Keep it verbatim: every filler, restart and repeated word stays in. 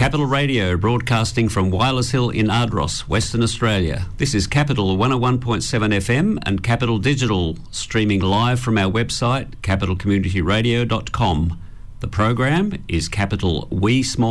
Capital Radio, broadcasting from Wireless Hill in Ardross, Western Australia. This is Capital one oh one point seven F M and Capital Digital, streaming live from our website, capital community radio dot com. The program is Capital We Small